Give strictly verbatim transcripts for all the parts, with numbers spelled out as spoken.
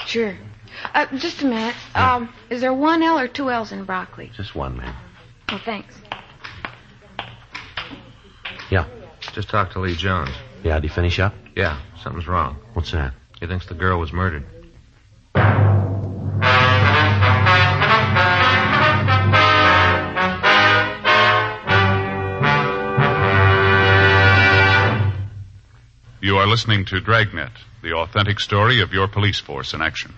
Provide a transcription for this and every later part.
Sure. Uh, just a minute. Yeah. Um, is there one L or two L's in broccoli? Just one, ma'am. Oh, thanks. Yeah. Just talked to Lee Jones. Yeah, did he finish up? Yeah, something's wrong. What's that? He thinks the girl was murdered. You are listening to Dragnet, the authentic story of your police force in action.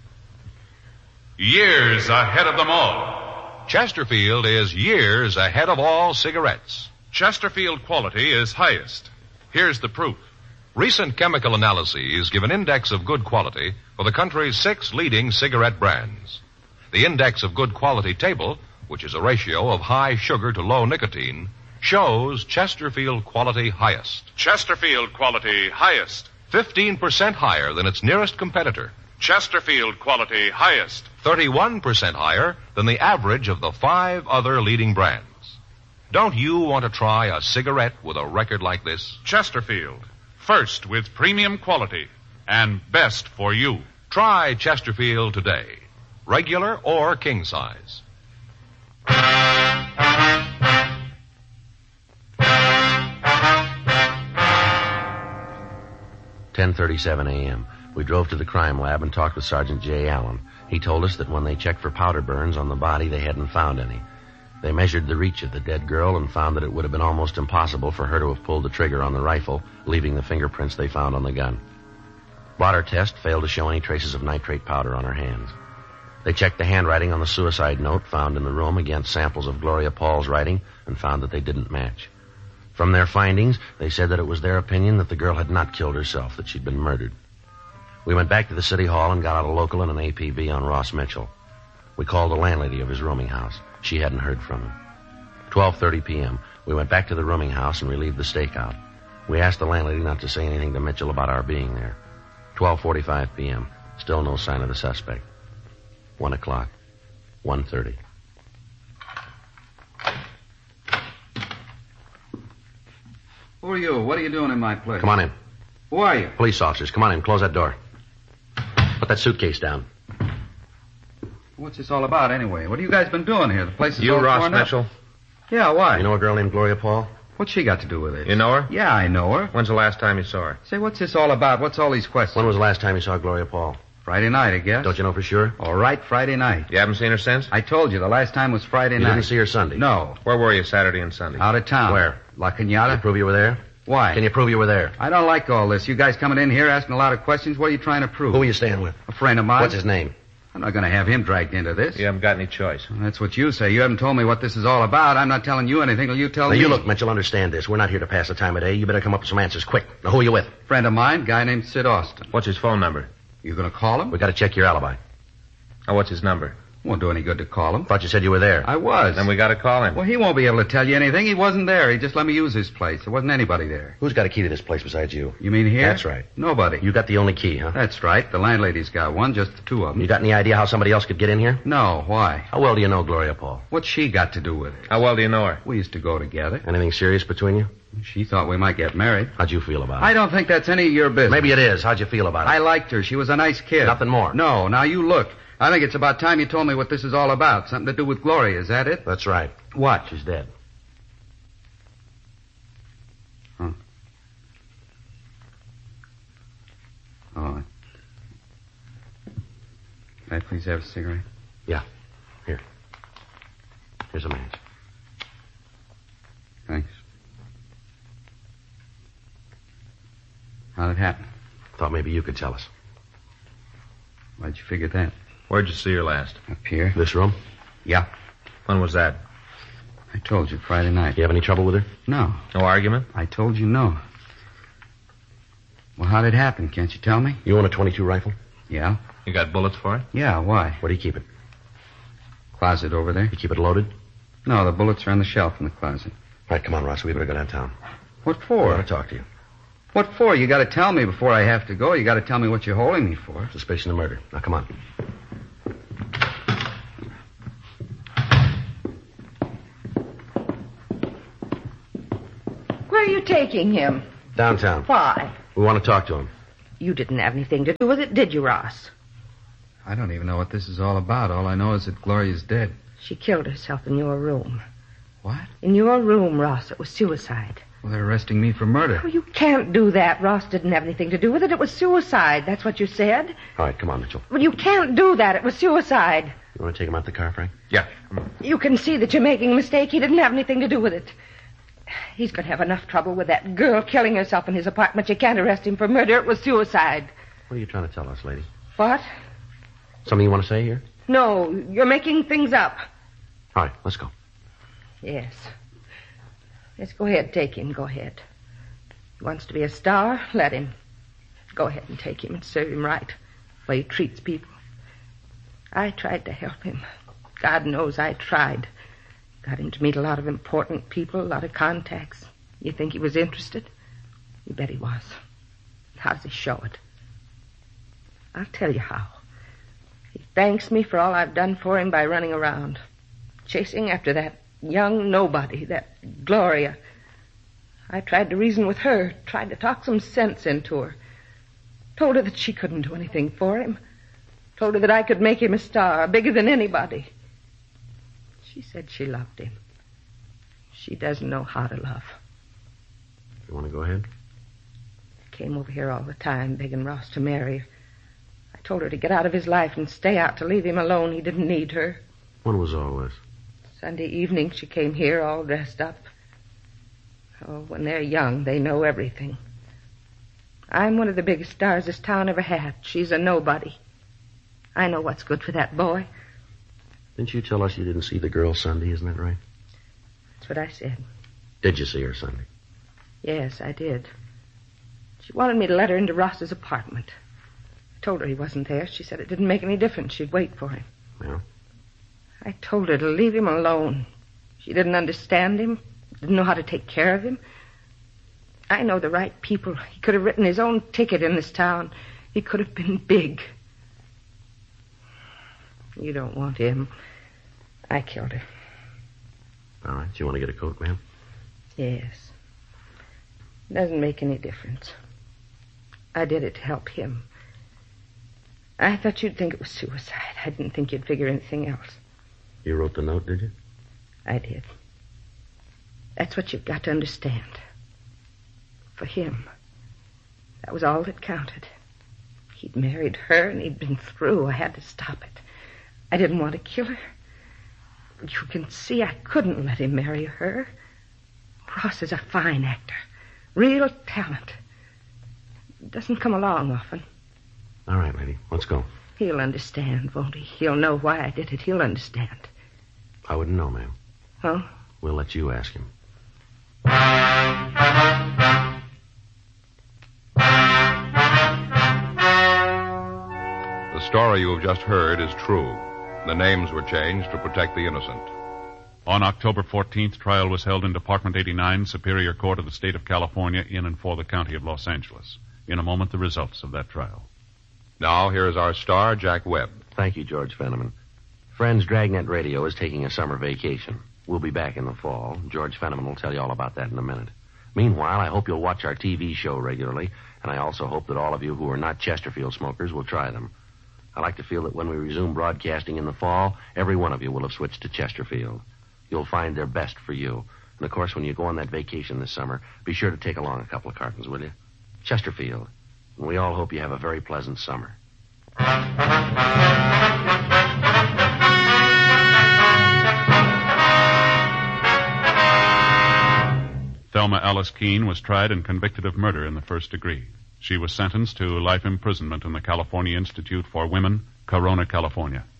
Years ahead of them all. Chesterfield is years ahead of all cigarettes. Chesterfield quality is highest. Here's the proof. Recent chemical analyses give an index of good quality for the country's six leading cigarette brands. The index of good quality table, which is a ratio of high sugar to low nicotine, shows Chesterfield quality highest. Chesterfield quality highest. fifteen percent higher than its nearest competitor. Chesterfield quality highest. thirty-one percent higher than the average of the five other leading brands. Don't you want to try a cigarette with a record like this? Chesterfield. First with premium quality and best for you. Try Chesterfield today. Regular or king size. ten thirty-seven a.m. We drove to the crime lab and talked with Sergeant J. Allen. He told us that when they checked for powder burns on the body, they hadn't found any. They measured the reach of the dead girl and found that it would have been almost impossible for her to have pulled the trigger on the rifle, leaving the fingerprints they found on the gun. Blotter test failed to show any traces of nitrate powder on her hands. They checked the handwriting on the suicide note found in the room against samples of Gloria Paul's writing and found that they didn't match. From their findings, they said that it was their opinion that the girl had not killed herself, that she'd been murdered. We went back to the city hall and got out a local and an A P B on Ross Mitchell. We called the landlady of his rooming house. She hadn't heard from him. twelve thirty p.m., we went back to the rooming house and relieved the stakeout. We asked the landlady not to say anything to Mitchell about our being there. twelve forty-five p.m., still no sign of the suspect. One o'clock. one thirty. Who are you? What are you doing in my place? Come on in. Who are you? Police officers, come on in. Close that door. Put that suitcase down. What's this all about, anyway? What have you guys been doing here? The place is You all Ross torn up. Mitchell? Yeah, why? You know a girl named Gloria Paul? What's she got to do with it? You know her? Yeah, I know her. When's the last time you saw her? Say, what's this all about? What's all these questions? When was the last time you saw Gloria Paul? Friday night, I guess. Don't you know for sure? All right, Friday night. You haven't seen her since? I told you, the last time was Friday You night. didn't see her Sunday? No. Where were you Saturday and Sunday? Out of town. Where? La Can Cañada. you prove you were there? Why? Can you prove you were there? I don't like all this. You guys coming in here asking a lot of questions. What are you trying to prove? Who are you staying with? A friend of mine. What's his name? I'm not going to have him dragged into this. You haven't got any choice. Well, that's what you say. You haven't told me what this is all about. I'm not telling you anything till you tell Now, me. you look, Mitchell, understand this. We're not here to pass the time of day. You better come up with some answers quick. Now, who are you with? Friend of mine, guy named Sid Austin. What's his phone number? You going to call him? We got to check your alibi. Oh, what's his number? Won't do any good to call him. Thought you said you were there. I was. Then we got to call him. Well, he won't be able to tell you anything. He wasn't there. He just let me use his place. There wasn't anybody there. Who's got a key to this place besides you? You mean here? That's right. Nobody. You got the only key, huh? That's right. The landlady's got one, just the two of them. You got any idea how somebody else could get in here? No, why? How well do you know Gloria Paul? What's she got to do with it? How well do you know her? We used to go together. Anything serious between you? She thought we might get married. How'd you feel about it? I don't think that's any of your business. Maybe it is. How'd you feel about it? I liked her. She was a nice kid. Nothing more? No. Now, you look. I think it's about time you told me what this is all about. Something to do with Gloria. Is that it? That's right. What? She's dead. Huh. Oh. Can I please have a cigarette? Yeah. Here. Here's a match. Thanks. How'd it happen? Thought maybe you could tell us. Why'd you figure that? Where'd you see her last? Up here? This room? Yeah. When was that? I told you, Friday night. You have any trouble with her? No. No argument? I told you no. Well, how'd it happen? Can't you tell me? You own a twenty-two rifle? Yeah. You got bullets for it? Yeah, why? Where do you keep it? Closet over there. You keep it loaded? No, the bullets are on the shelf in the closet. All right, come on, Ross. We better go downtown. What I for? want to talk to you. What for? You gotta tell me before I have to go. You gotta tell me what you're holding me for. Suspicion of murder. Now, come on. Where are you taking him? Downtown. Why? We want to talk to him. You didn't have anything to do with it, did you, Ross? I don't even know what this is all about. All I know is that Gloria's dead. She killed herself in your room. What? In your room, Ross. It was suicide. Well, they're arresting me for murder. Oh, you can't do that. Ross didn't have anything to do with it. It was suicide. That's what you said. All right, come on, Mitchell. Well, you can't do that. It was suicide. You want to take him out the car, Frank? Yeah. Come on. You can see that you're making a mistake. He didn't have anything to do with it. He's going to have enough trouble with that girl killing herself in his apartment. You can't arrest him for murder. It was suicide. What are you trying to tell us, lady? What? Something you want to say here? No, you're making things up. All right, let's go. Yes. Yes, go ahead. Take him. Go ahead. He wants to be a star. Let him. Go ahead and take him and serve him right. The way he treats people. I tried to help him. God knows I tried. Got him to meet a lot of important people, a lot of contacts. You think he was interested? You bet he was. How does he show it? I'll tell you how. He thanks me for all I've done for him by running around, chasing after that young nobody, that Gloria. I tried to reason with her, tried to talk some sense into her. Told her that she couldn't do anything for him. Told her that I could make him a star, bigger than anybody. She said she loved him. She doesn't know how to love. You want to go ahead? Came over here all the time, begging Ross to marry her. I told her to get out of his life and stay out, to leave him alone. He didn't need her. When was all this? Sunday evening, she came here all dressed up. Oh, when they're young, they know everything. I'm one of the biggest stars this town ever had. She's a nobody. I know what's good for that boy. Didn't you tell us you didn't see the girl Sunday, isn't that right? That's what I said. Did you see her Sunday? Yes, I did. She wanted me to let her into Ross's apartment. I told her he wasn't there. She said it didn't make any difference. She'd wait for him. Yeah? I told her to leave him alone. She didn't understand him, didn't know how to take care of him. I know the right people. He could have written his own ticket in this town. He could have been big. You don't want him. I killed her. All right. Do you want to get a coat, ma'am? Yes. Doesn't make any difference. I did it to help him. I thought you'd think it was suicide. I didn't think you'd figure anything else. You wrote the note, did you? I did. That's what you've got to understand. For him, that was all that counted. He'd married her and he'd been through. I had to stop it. I didn't want to kill her. You can see I couldn't let him marry her. Ross is a fine actor. Real talent. Doesn't come along often. All right, lady. Let's go. He'll understand, won't he? He'll know why I did it. He'll understand. I wouldn't know, ma'am. Huh? We'll let you ask him. The story you have just heard is true. The names were changed to protect the innocent. On October fourteenth, trial was held in Department eighty-nine, Superior Court of the State of California, in and for the County of Los Angeles. In a moment, the results of that trial. Now, here is our star, Jack Webb. Thank you, George Fenneman. Friends, Dragnet Radio is taking a summer vacation. We'll be back in the fall. George Fenneman will tell you all about that in a minute. Meanwhile, I hope you'll watch our T V show regularly, and I also hope that all of you who are not Chesterfield smokers will try them. I like to feel that when we resume broadcasting in the fall, every one of you will have switched to Chesterfield. You'll find their best for you. And, of course, when you go on that vacation this summer, be sure to take along a couple of cartons, will you? Chesterfield. And we all hope you have a very pleasant summer. Thelma Alice Keene was tried and convicted of murder in the first degree. She was sentenced to life imprisonment in the California Institute for Women, Corona, California.